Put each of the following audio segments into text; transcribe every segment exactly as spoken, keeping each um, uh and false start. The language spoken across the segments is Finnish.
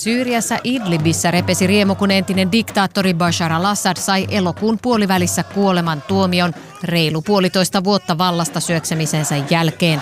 Syyriassa Idlibissä repesi riemu, kun entinen diktaattori Bashar al-Assad sai elokuun puolivälissä kuoleman tuomion reilu puolitoista vuotta vallasta syöksemisensä jälkeen.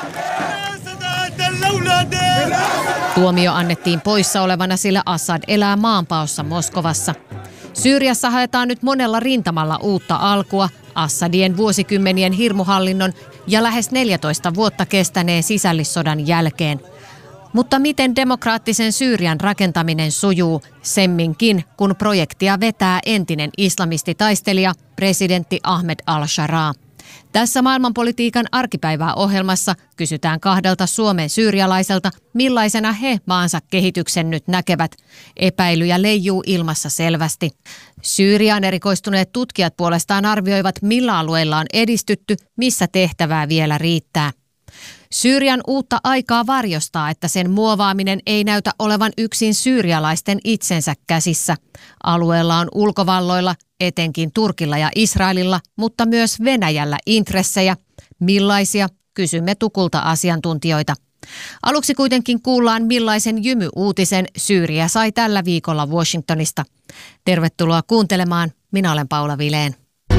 Tuomio annettiin poissa olevana, sillä Assad elää maanpaossa Moskovassa. Syyriassa haetaan nyt monella rintamalla uutta alkua Assadien vuosikymmenien hirmuhallinnon ja lähes neljätoista vuotta kestäneen sisällissodan jälkeen. Mutta miten demokraattisen Syyrian rakentaminen sujuu, semminkin kun projektia vetää entinen islamistitaistelija presidentti Ahmed al-Sharaa? Tässä maailmanpolitiikan arkipäivää ohjelmassa kysytään kahdelta Suomen syyrialaiselta, millaisena he maansa kehityksen nyt näkevät. Epäilyjä leijuu ilmassa selvästi. Syyriaan erikoistuneet tutkijat puolestaan arvioivat, millä alueilla on edistytty, missä tehtävää vielä riittää. Syyrian uutta aikaa varjostaa, että sen muovaaminen ei näytä olevan yksin syyrialaisten itsensä käsissä. Alueella on ulkovalloilla, etenkin Turkilla ja Israelilla, mutta myös Venäjällä intressejä. Millaisia? Kysymme Tukulta asiantuntijoita. Aluksi kuitenkin kuullaan, millaisen jymy-uutisen Syyria sai tällä viikolla Washingtonista. Tervetuloa kuuntelemaan. Minä olen Paula Vileen.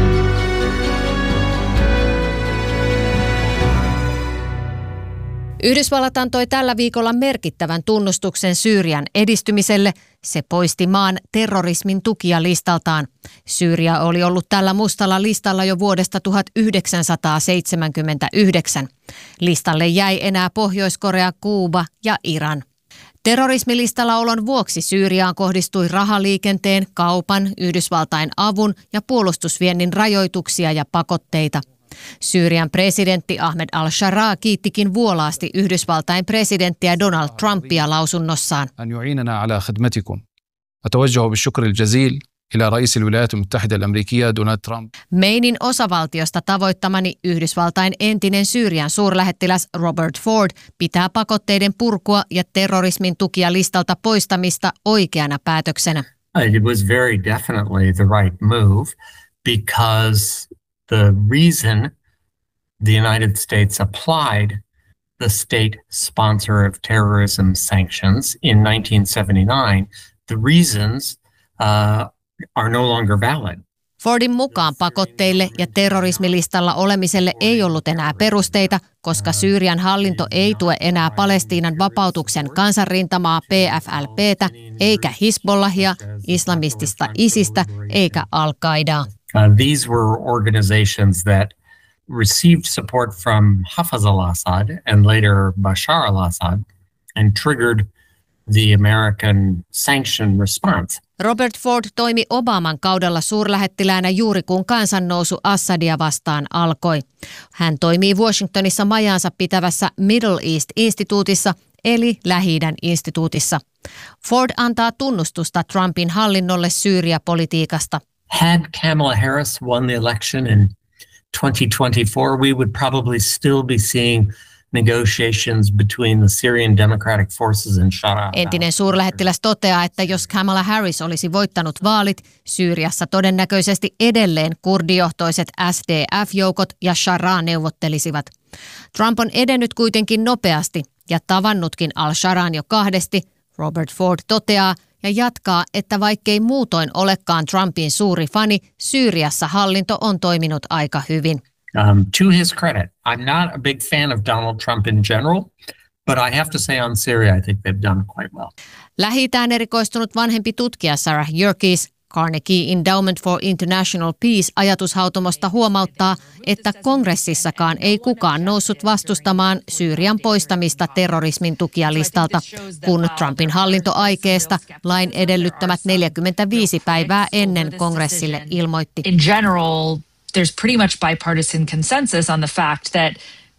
Yhdysvallat antoi tällä viikolla merkittävän tunnustuksen Syyrian edistymiselle. Se poisti maan terrorismin tukijalistaltaan. Syyria oli ollut tällä mustalla listalla jo vuodesta tuhatyhdeksänsataaseitsemänkymmentäyhdeksän. Listalle jäi enää Pohjois-Korea, Kuuba ja Iran. Terrorismilistalla olon vuoksi Syyriaan kohdistui rahaliikenteen, kaupan, Yhdysvaltain avun ja puolustusviennin rajoituksia ja pakotteita. Syyrian presidentti Ahmed al-Sharaa kiittikin vuolaasti Yhdysvaltain presidenttiä Donald Trumpia lausunnossaan. Mainin osavaltiosta tavoittamani Yhdysvaltain entinen Syyrian suurlähettiläs Robert Ford pitää pakotteiden purkua ja terrorismin tukia listalta poistamista oikeana päätöksenä. It was very definitely the right move because the reason the United States applied the state sponsor of terrorism sanctions in nineteen seventy-nine, the reasons uh, are no longer valid. Fordin mukaan pakotteille ja terrorismilistalla olemiselle ei ollut enää perusteita, koska Syyrian hallinto ei tue enää Palestiinan vapautuksen kansanrintamaa P F L P:tä, eikä Hizbollahia, islamistista ISIStä eikä Al-Qaidaa. Uh, these were organizations that received support from Hafez al-Assad and later Bashar al-Assad and triggered the American sanction response. Robert Ford toimi Obaman kaudella suurlähettiläänä juuri kun kansannousu Assadia vastaan alkoi. Hän toimii Washingtonissa majaansa pitävässä Middle East-instituutissa eli Lähi-idän instituutissa. Ford antaa tunnustusta Trumpin hallinnolle Syyria-politiikasta. Had Kamala Harris won the election in twenty twenty-four, we would probably still be seeing negotiations between the Syrian Democratic Forces and Sharaa. Entinen suurlähettiläs toteaa, että jos Kamala Harris olisi voittanut vaalit, Syyriassa todennäköisesti edelleen kurdijohtoiset S D F-joukot ja Sharaa neuvottelisivat. Trump on edennyt kuitenkin nopeasti ja tavannutkin al-Sharaan jo kahdesti, Robert Ford toteaa, ja jatkaa, että vaikkei muutoin olekaan Trumpin suuri fani, Syyriassa hallinto on toiminut aika hyvin. Um, to his credit, I'm not a big fan of Donald Trump in general, but I have to say on Syria I think they've done quite well. Lähi-itään erikoistunut vanhempi tutkija Sarah Yerkes Carnegie Endowment for International Peace -ajatushautomosta huomauttaa, että kongressissakaan ei kukaan noussut vastustamaan Syyrian poistamista terrorismin tukijalistalta, kun Trumpin hallintoaikeesta lain edellyttämät neljäkymmentäviisi päivää ennen kongressille ilmoitti. In general, there's pretty much bipartisan consensus on the fact that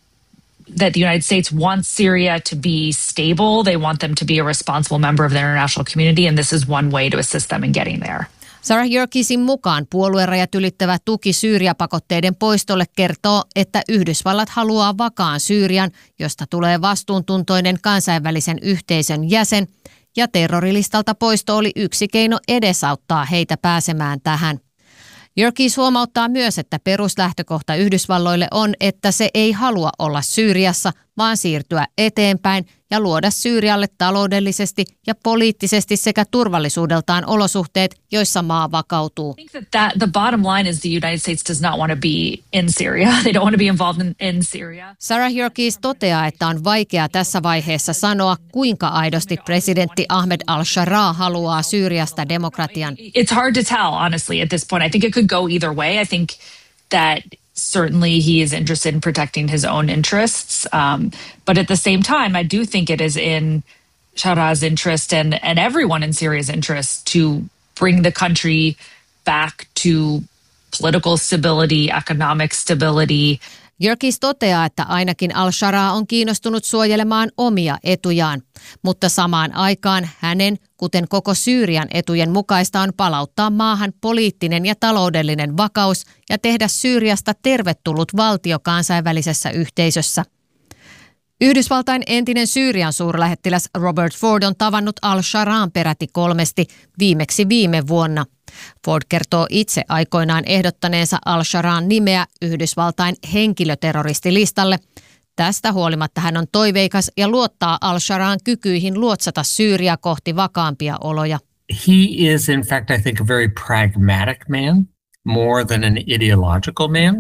that the United States wants Syria to be stable. They want them to be a responsible member of the international community, and this is one way to assist them in getting there. Sarah Yerkesin mukaan puoluerajat ylittävä tuki Syyria-pakotteiden poistolle kertoo, että Yhdysvallat haluaa vakaan Syyrian, josta tulee vastuuntuntoinen kansainvälisen yhteisön jäsen, ja terrorilistalta poisto oli yksi keino edesauttaa heitä pääsemään tähän. Yerkes huomauttaa myös, että peruslähtökohta Yhdysvalloille on, että se ei halua olla Syyriassa, vaan siirtyä eteenpäin ja luoda Syyrialle taloudellisesti ja poliittisesti sekä turvallisuudeltaan olosuhteet, joissa maa vakautuu. I think that, that the bottom line is the United States does not want to be in Syria. They don't want to be involved in, in Syria. Sarah Jurkis toteaa, että on vaikea tässä vaiheessa sanoa, kuinka aidosti presidentti Ahmed al-Sharaa haluaa Syyriasta demokratian. It's hard to tell, honestly, at this point. I think it could go either way. I think that certainly he is interested in protecting his own interests. Um, but at the same time, I do think it is in Sharaa's interest and, and everyone in Syria's interest to bring the country back to political stability, economic stability. Jurkis toteaa, että ainakin al-Sharaa on kiinnostunut suojelemaan omia etujaan, mutta samaan aikaan hänen, kuten koko Syyrian etujen mukaista on palauttaa maahan poliittinen ja taloudellinen vakaus ja tehdä Syyriasta tervetullut valtio kansainvälisessä yhteisössä. Yhdysvaltain entinen Syyrian suurlähettiläs Robert Ford on tavannut al-Sharaan peräti kolmesti, viimeksi viime vuonna. Ford kertoo itse aikoinaan ehdottaneensa al-Sharaan nimeä Yhdysvaltain henkilöterroristilistalle. Tästä huolimatta hän on toiveikas ja luottaa al-Sharaan kykyihin luotsata Syyria kohti vakaampia oloja. He is in fact, I think, a very pragmatic man, more than an ideological man.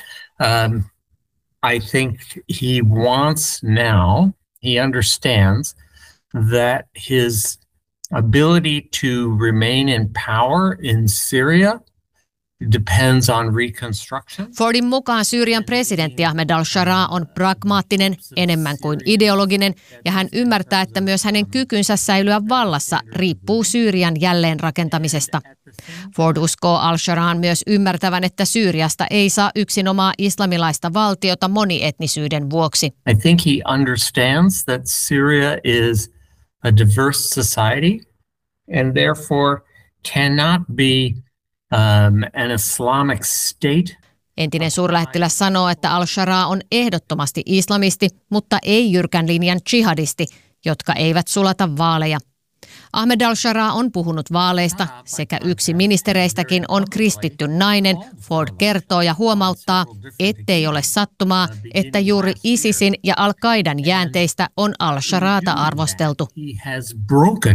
Um, I think he wants now, he understands that his ability to remain in power in Syria depends on reconstruction. Fordin mukaan Syyrian presidentti Ahmed al-Sharaa on pragmaattinen enemmän kuin ideologinen ja hän ymmärtää, että myös hänen kykynsä säilyä vallassa riippuu Syyrian jälleenrakentamisesta. Ford uskoo al-Sharaan myös ymmärtävän, että Syyriasta ei saa yksinomaa islamilaista valtiota monietnisyyden vuoksi. I think he understands that Syria is a diverse society and therefore cannot be Um, an Islamic state. Entinen suurlähettiläs sanoo, että al-Sharaa on ehdottomasti islamisti, mutta ei jyrkän linjan jihadisti, jotka eivät sulata vaaleja. Ahmed al-Sharaa on puhunut vaaleista, sekä yksi ministereistäkin on kristitty nainen. Ford kertoo ja huomauttaa, ettei ole sattumaa, että juuri ISISin ja al-Qaidan jäänteistä on al-Sharaata arvosteltu. He has broken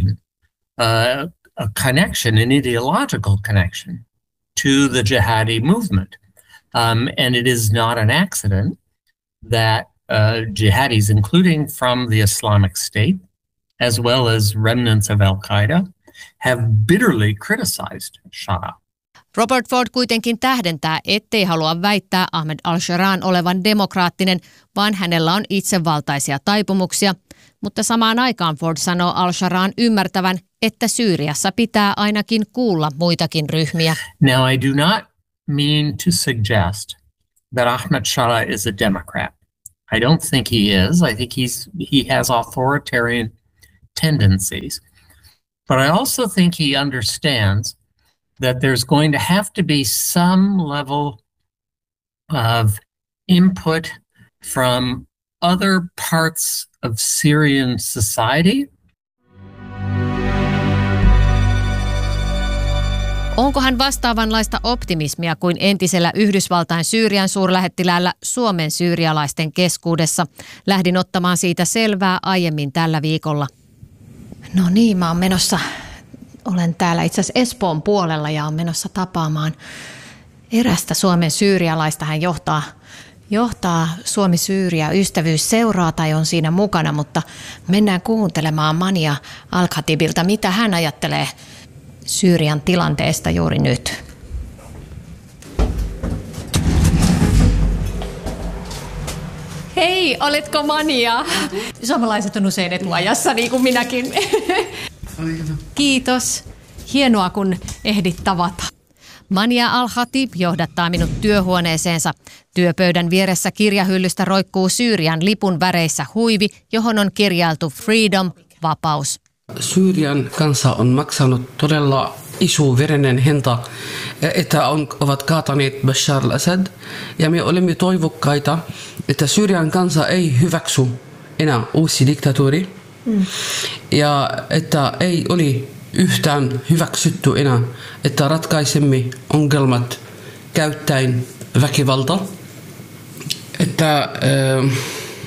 uh, a connection, an ideological connection to the jihadi movement. Um, and it is not an accident that uh, jihadis, including from the Islamic State, as well as remnants of Al-Qaeda, have bitterly criticized Sharaa. Robert Ford kuitenkin tähdentää, ettei halua väittää Ahmed al-Sharaan olevan demokraattinen, vaan hänellä on itsevaltaisia taipumuksia. Mutta samaan aikaan Ford sanoo al-Sharaan ymmärtävän, että Syyriassa pitää ainakin kuulla muitakin ryhmiä. Now I do not mean to suggest that Ahmed Sharaa is a Democrat. I don't think he is. I think he's he has authoritarian tendencies. But I also think he understands that there's going to have to be some level of input from other parts of Syrian society. Onko hän vastaavanlaista optimismia kuin entisellä Yhdysvaltain Syyrian suurlähettiläällä Suomen syyrialaisten keskuudessa? Lähdin ottamaan siitä selvää aiemmin tällä viikolla. No niin, mä oon menossa, olen täällä itse asiassa Espoon puolella ja on menossa tapaamaan erästä Suomen syyrialaista. Hän johtaa, johtaa Suomi-Syyria-ystävyysseuraa tai on siinä mukana, mutta mennään kuuntelemaan Mania Al-Khatibilta, mitä hän ajattelee Syyrian tilanteesta juuri nyt. Hei, oletko Mania? Suomalaiset on usein etuajassa, niin kuin minäkin. Kiitos. Hienoa, kun ehdit tavata. Mania Al-Khatib johdattaa minut työhuoneeseensa. Työpöydän vieressä kirjahyllystä roikkuu Syyrian lipun väreissä huivi, johon on kirjailtu Freedom, vapaus. Syyrian kansa on maksanut todella iso verinen hinta, että on, ovat kaataneet Bashar al-Assad. Ja me olemme toivokkaita, että Syyrian kansa ei hyväksy enää uusi diktatuuri. Mm. Ja että ei ole yhtään hyväksytty enää, että ratkaisemme ongelmat käyttäen väkivalta. Että,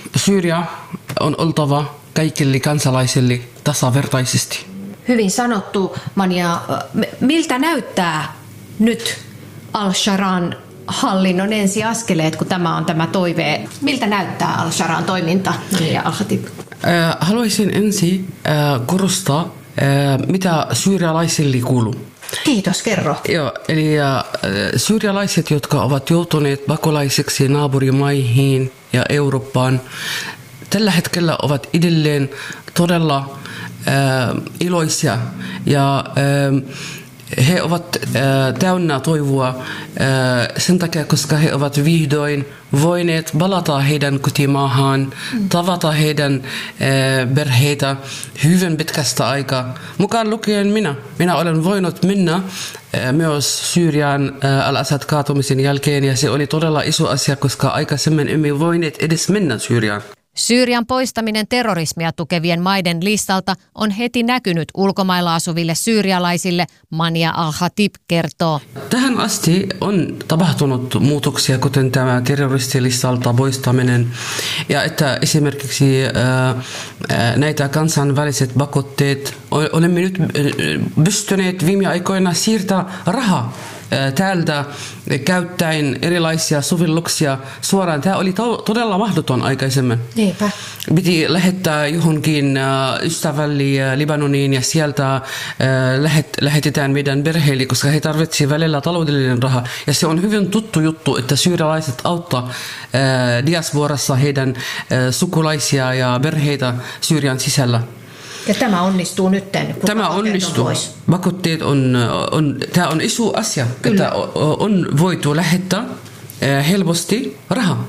Syyria on oltava kaikille kansalaisille tasavertaisesti. Hyvin sanottu, Mania. Miltä näyttää nyt al-Sharan hallinnon ensiaskeleet, kun tämä on tämä toive? Miltä näyttää al-Sharan toiminta, Mania Al-Khatib? Äh, haluaisin ensin äh, korostaa, äh, mitä syyrialaisille kuuluu. Kiitos, kerro. Joo, eli äh, syyrialaiset, jotka ovat joutuneet pakolaisiksi naapurimaihin ja Eurooppaan, tällä hetkellä ovat edelleen todella äh, iloisia ja äh, he ovat äh, täynnä toivoa äh, sen takia, koska he ovat vihdoin voineet palata heidän kotimaahan, mm. tavata heidän äh, perheitä hyvin pitkästä aikaa. Mukaan lukien minä. Minä olen voinut mennä äh, myös Syyrian äh, al-Assad kaatumisen jälkeen ja se oli todella iso asia, koska aikaisemmin emme voineet edes mennä Syyriaan. Syyrian poistaminen terrorismia tukevien maiden listalta on heti näkynyt ulkomailla asuville syyrialaisille, Mania Al-Khatib kertoo. Tähän asti on tapahtunut muutoksia, kuten tämä terroristilistalta poistaminen ja että esimerkiksi ää, näitä kansainväliset pakotteet olemme nyt pystyneet viime aikoina siirtää rahaa täältä käyttäen erilaisia sovelluksia suoraan. Tämä oli to- todella mahdoton aikaisemmin. Niinpä. Piti lähettää johonkin ystävälle Libanoniin ja sieltä lähet- lähetetään meidän perheille, koska he tarvitsivat välillä taloudellinen raha. Ja se on hyvin tuttu juttu, että syyrialaiset auttaa diasporassa heidän sukulaisia ja perheitä Syyrian sisällä. Ja tämä onnistuu nyt. Tämä onnistuu. On pakotteet on, on, tämä on iso asia, Kyllä. että on voitu lähettää helposti rahaa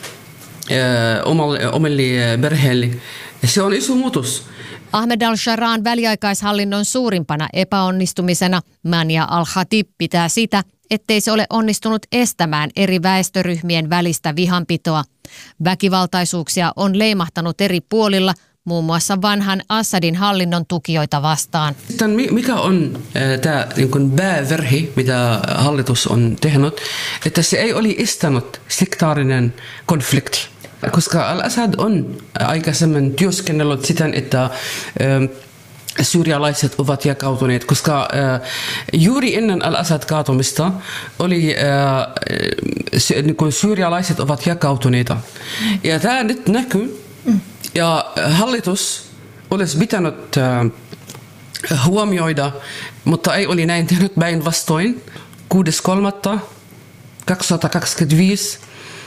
omalle, omalle perheelle. Se on iso muutos. Ahmed al-Sharan väliaikaishallinnon suurimpana epäonnistumisena Mania Al-Khatib pitää sitä, ettei se ole onnistunut estämään eri väestöryhmien välistä vihanpitoa. Väkivaltaisuuksia on leimahtanut eri puolilla, muun muassa vanhan Assadin hallinnon tukijoita vastaan. Mikä on äh, tämä niin pääverhi, mitä hallitus on tehnyt, että se ei ole estänyt sektaarinen konflikti. Koska al-Assad on aikaisemmin työskennellyt siten, että äh, syyrialaiset ovat jakautuneet, koska äh, juuri ennen al-Assad kaatumista oli äh, sy- niin syyrialaiset ovat jakautuneita. Ja tämä nyt näkyy. Ja hallitus olisi pitänyt äh, huomioida, mutta ei oli näin tehnyt päinvastoin. kuudes kolmatta kaksituhattakaksikymmentäviisi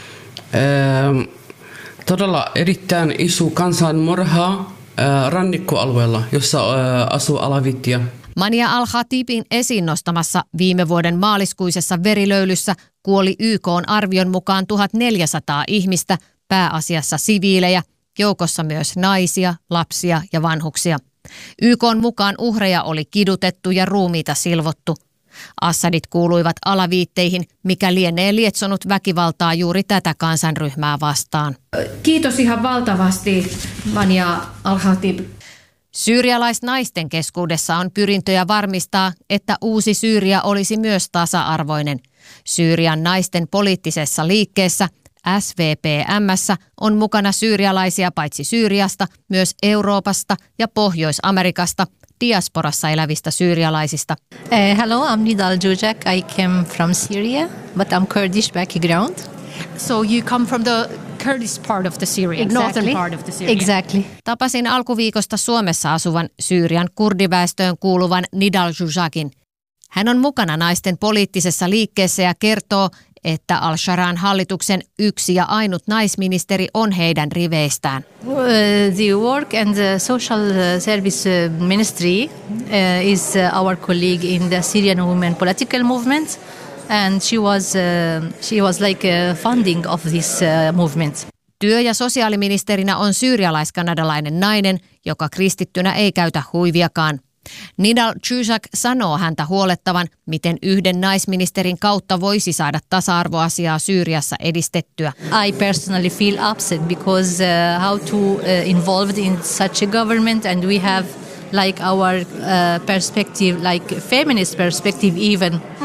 äh, todella erittäin iso kansanmurha äh, rannikkoalueella, jossa äh, asuu alaviittiä. Mania Al-Khatibin esiin nostamassa viime vuoden maaliskuisessa verilöylyssä kuoli Y K:n arvion mukaan tuhatneljäsataa ihmistä, pääasiassa siviilejä. Joukossa myös naisia, lapsia ja vanhuksia. Y K:n mukaan uhreja oli kidutettu ja ruumiita silvottu. Assadit kuuluivat alaviitteihin, mikä lienee lietsonut väkivaltaa juuri tätä kansanryhmää vastaan. Kiitos ihan valtavasti, Mania Al-Khatib. Syyrialaisnaisten keskuudessa on pyrintöjä varmistaa, että uusi Syyria olisi myös tasa-arvoinen. Syyrian naisten poliittisessa liikkeessä S V P M:ssä on mukana syyrialaisia paitsi Syyriasta, myös Euroopasta ja Pohjois-Amerikasta, diasporassa elävistä syyrialaisista. Uh, hello, I'm Nidal Jujak. I came from Syria, but I'm Kurdish background. So you come from the Kurdish part of the Syria, Exactly. northern part of the Syria. Exactly. Tapasin alkuviikosta Suomessa asuvan Syyrian kurdiväestöön kuuluvan Nidal Jujakin. Hän on mukana naisten poliittisessa liikkeessä ja kertoo, että Al-Sharan hallituksen yksi ja ainut naisministeri on heidän riveistään. Uh, the work and the social service ministry uh, is our colleague in the Syrian women political movement, and she was uh, she was like a funding of this uh, movement. Työ- ja sosiaaliministerinä on syyrialais-kanadalainen nainen, joka kristittynä ei käytä huiviakaan. Nidal Jujak sanoo häntä huolettavan, miten yhden naisministerin kautta voisi saada tasa-arvoasiaa Syyriassa edistettyä. I personally feel upset because uh, how to uh, involved in such a government, and we have like our uh, perspective, like feminist perspective even. Hmm.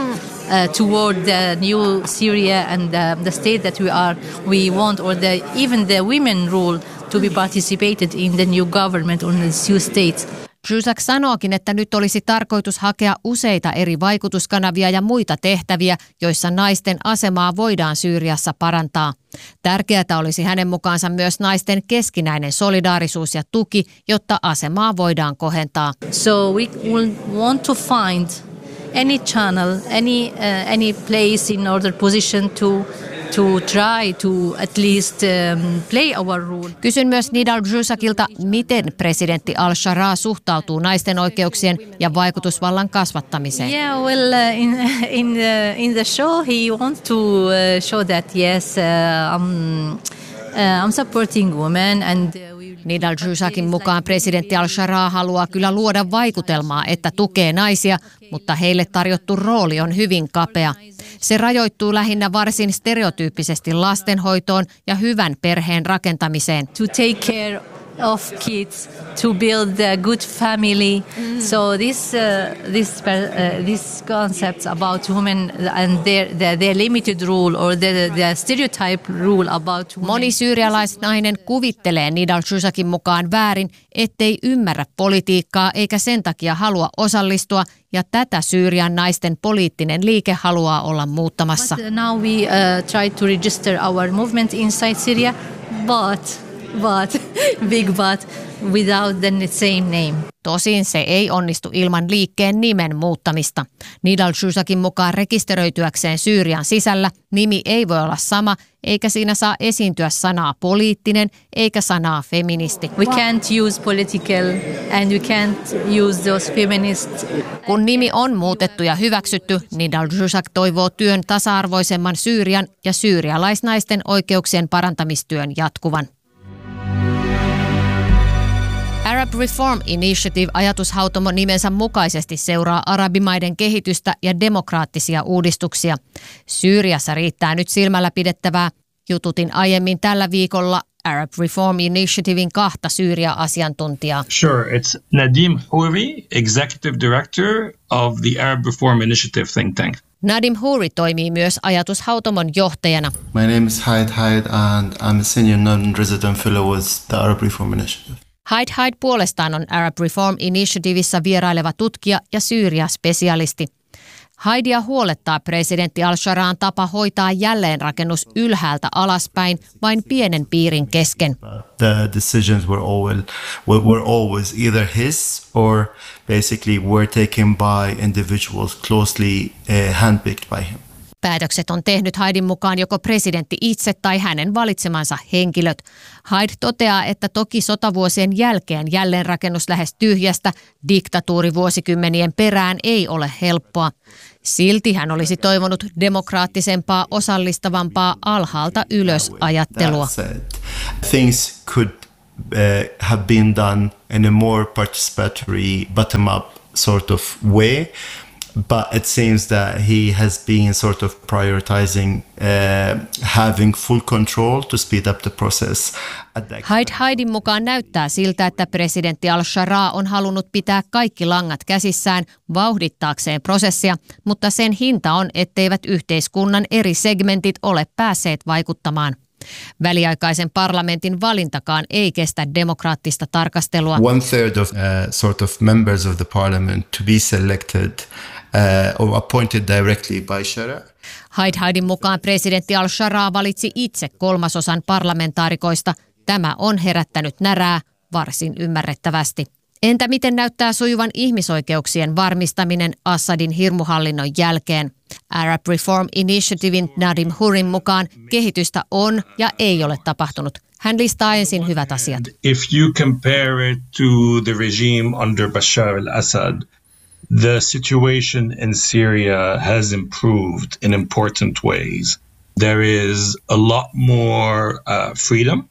uh, toward the new Syria and the, the state that we are we want, or the even the women rule to be participated in the new government or the new states. Cusack sanookin, että nyt olisi tarkoitus hakea useita eri vaikutuskanavia ja muita tehtäviä, joissa naisten asemaa voidaan Syyriassa parantaa. Tärkeää olisi hänen mukaansa myös naisten keskinäinen solidaarisuus ja tuki, jotta asemaa voidaan kohentaa. So we will want to find any channel, any uh, any place in order position to to try to at least um, play our role. Kysyn myös Nidal Cusackilta, miten presidentti al-Sharaa suhtautuu naisten oikeuksien ja vaikutusvallan kasvattamiseen. Yeah, well, uh, in in the in the show he wants to uh, show that yes, uh, I'm, uh, I'm supporting women and. Uh, Nidal Cusackin mukaan presidentti al-Sharaa haluaa kyllä luoda vaikutelmaa, että tukee naisia, mutta heille tarjottu rooli on hyvin kapea. Se rajoittuu lähinnä varsin stereotyyppisesti lastenhoitoon ja hyvän perheen rakentamiseen. To take care of kids, to build a good family. Mm. So this uh, this uh, this concepts about women and their their, their limited rule or the the stereotype rule about women. Moni syyrialaisnainen kuvittelee Nidal Cusackin mukaan väärin, ettei ymmärrä politiikkaa eikä sen takia halua osallistua, ja tätä Syyrian naisten poliittinen liike haluaa olla muuttamassa. But now we uh, try to register our movement inside Syria, but But, big but, without the same name. Tosin se ei onnistu ilman liikkeen nimen muuttamista. Nidal Cusackin mukaan rekisteröityäkseen Syyrian sisällä nimi ei voi olla sama, eikä siinä saa esiintyä sanaa poliittinen eikä sanaa feministi. We can't use political and we can't use those feminist. Kun nimi on muutettu ja hyväksytty, Nidal Cusack toivoo työn tasa-arvoisemman Syyrian ja syyrialaisnaisten oikeuksien parantamistyön jatkuvan. Arab Reform Initiative-ajatushautomo nimensä mukaisesti seuraa arabimaiden kehitystä ja demokraattisia uudistuksia. Syyriassa riittää nyt silmällä pidettävää. Jututin aiemmin tällä viikolla Arab Reform Initiativein kahta Syyria-asiantuntijaa. Sure, it's Nadim Houri, Executive Director of the Arab Reform Initiative think tank. Nadim Houri toimii myös ajatushautomon johtajana. My name is Haid Haid and I'm a senior non-resident fellow with the Arab Reform Initiative. Haid Haid puolestaan on Arab Reform Initiativeissa vieraileva tutkija ja Syyria-spesialisti. Haidia huolettaa presidentti al-Sharaan tapa hoitaa jälleenrakennus ylhäältä alaspäin vain pienen piirin kesken. The decisions were always, were always either his or basically were taken by individuals closely uh, handpicked by him. Päätökset on tehnyt Haidin mukaan joko presidentti itse tai hänen valitsemansa henkilöt. Haid toteaa, että toki sotavuosien jälkeen jälleenrakennus lähes tyhjästä diktatuurivuosikymmenien perään ei ole helppoa. Silti hän olisi toivonut demokraattisempaa, osallistavampaa alhaalta ylös ajattelua. Things could uh, have been done in a more participatory bottom-up sort of way. But it seems that he has been sort of prioritizing uh, having full control to speed up the process. Haid Haidin mukaan näyttää siltä, että presidentti al-Sharaa on halunnut pitää kaikki langat käsissään vauhdittaakseen prosessia, mutta sen hinta on, etteivät yhteiskunnan eri segmentit ole päässeet vaikuttamaan. Väliaikaisen parlamentin valintakaan ei kestä demokraattista tarkastelua. One third of uh, sort of members of the parliament to be selected uh, or appointed directly by Sharaa. Haid Haidin mukaan presidentti al-Sharaa valitsi itse kolmasosan parlamentaarikoista. Tämä on herättänyt närää varsin ymmärrettävästi. Entä miten näyttää sujuvan ihmisoikeuksien varmistaminen Assadin hirmuhallinnon jälkeen? Arab Reform Initiativein Nadim Hourin mukaan kehitystä on ja ei ole tapahtunut. Hän listaa ensin hyvät asiat. If you compare it to the regime under Bashar al-Assad, the situation in Syria has improved in important ways. There is a lot more uh, freedom.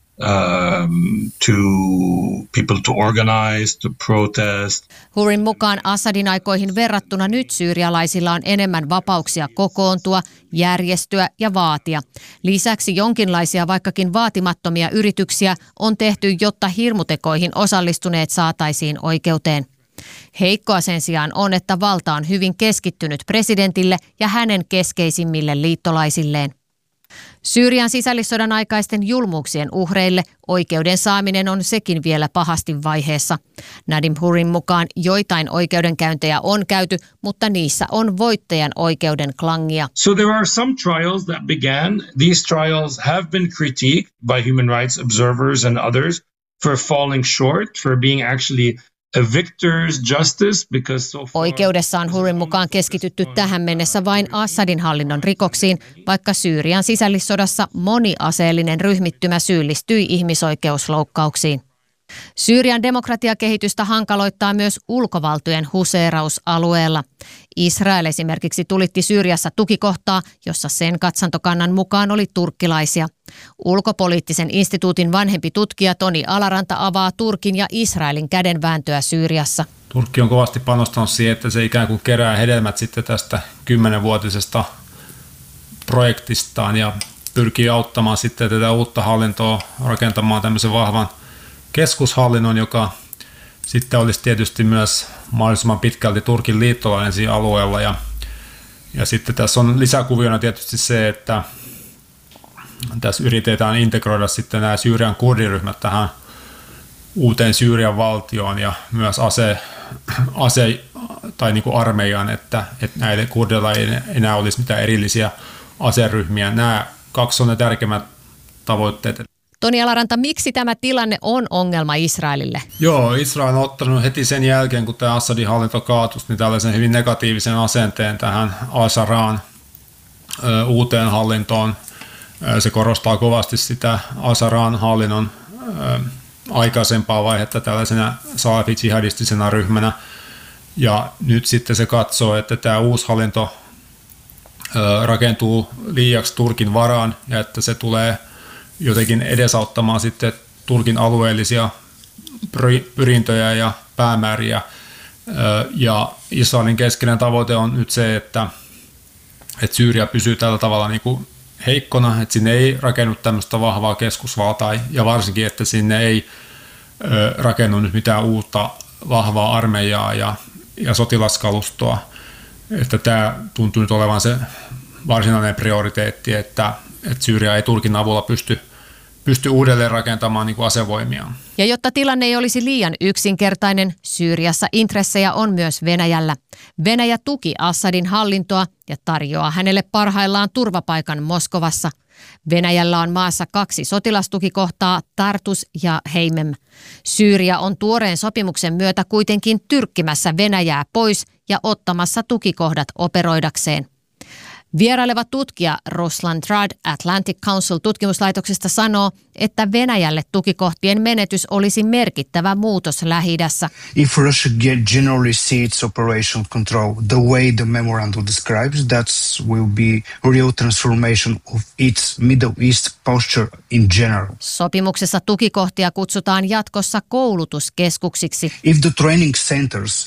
Um, to people to organize, to protest. Hourin mukaan Assadin aikoihin verrattuna nyt syyrialaisilla on enemmän vapauksia kokoontua, järjestyä ja vaatia. Lisäksi jonkinlaisia vaikkakin vaatimattomia yrityksiä on tehty, jotta hirmutekoihin osallistuneet saataisiin oikeuteen. Heikkoa sen sijaan on, että valta on hyvin keskittynyt presidentille ja hänen keskeisimmille liittolaisilleen. Syyrian sisällissodan aikaisten julmuuksien uhreille oikeuden saaminen on sekin vielä pahasti vaiheessa. Nadim Hurrin mukaan joitain oikeudenkäyntejä on käyty, mutta niissä on voittajan oikeuden klangia. So there are some trials that began. These trials have been critiqued by human rights observers and others for falling short, for being actually a victor's justice, because so far... Oikeudessa on Hurrin mukaan keskitytty tähän mennessä vain Assadin hallinnon rikoksiin, vaikka Syyrian sisällissodassa moni aseellinen ryhmittymä syyllistyi ihmisoikeusloukkauksiin. Syyrian demokratiakehitystä hankaloittaa myös ulkovaltojen huseeraus alueella. Israel esimerkiksi tulitti Syyriassa tukikohtaa, jossa sen katsantokannan mukaan oli turkkilaisia. Ulkopoliittisen instituutin vanhempi tutkija Toni Alaranta avaa Turkin ja Israelin kädenvääntöä Syyriassa. Turkki on kovasti panostanut siihen, että se ikään kuin kerää hedelmät sitten tästä kymmenvuotisesta projektistaan ja pyrkii auttamaan sitten tätä uutta hallintoa rakentamaan tämmöisen vahvan keskushallinnon, joka sitten olisi tietysti myös mahdollisimman pitkälti Turkin liittolainen siinä alueella. Ja, ja sitten tässä on lisäkuviona tietysti se, että tässä yritetään integroida sitten nämä Syyrian kurdiryhmät tähän uuteen Syyrian valtioon ja myös ase, ase tai niin kuin armeijaan, että, että näille kurdeilla ei enää olisi mitään erillisiä aseryhmiä. Nämä kaksi on ne tärkeimmät tavoitteet. Toni Alaranta, miksi tämä tilanne on ongelma Israelille? Joo, Israel on ottanut heti sen jälkeen, kun tämä Assadin hallinto kaatui, niin tällaisen hyvin negatiivisen asenteen tähän Al-Sharaan uuteen hallintoon. Se korostaa kovasti sitä Al-Sharaan hallinnon ö, aikaisempaa vaihetta tällaisena salafi-jihadistisena ryhmänä. Ja nyt sitten se katsoo, että tämä uusi hallinto ö, rakentuu liiaksi Turkin varaan ja että se tulee jotenkin edesauttamaan sitten Turkin alueellisia pyrintöjä ja päämääriä. Ja Israelin keskeinen tavoite on nyt se, että, että Syyria pysyy tällä tavalla niin kuin heikkona, että sinne ei rakennu tämmöistä vahvaa keskusvaltaa ja varsinkin, että sinne ei rakennu nyt mitään uutta vahvaa armeijaa ja, ja sotilaskalustoa. Että tämä tuntuu nyt olevan se varsinainen prioriteetti, että että Syyria ei Turkin avulla pysty, pysty uudelleen rakentamaan niin kuin asevoimiaan. Ja jotta tilanne ei olisi liian yksinkertainen, Syyriassa intressejä on myös Venäjällä. Venäjä tuki Assadin hallintoa ja tarjoaa hänelle parhaillaan turvapaikan Moskovassa. Venäjällä on maassa kaksi sotilastukikohtaa, Tartus ja Heimem. Syyria on tuoreen sopimuksen myötä kuitenkin tyrkkimässä Venäjää pois ja ottamassa tukikohdat operoidakseen. Vieraileva tutkija Ruslan Trad Atlantic Council-tutkimuslaitoksesta sanoo, että Venäjälle tukikohtien menetys olisi merkittävä muutos Lähi-idässä. If Russia get generally cedes operational control the way the memorandum describes, that will be real transformation of its Middle East posture in general. Sopimuksessa tukikohtia kutsutaan jatkossa koulutuskeskuksiksi. If the training centers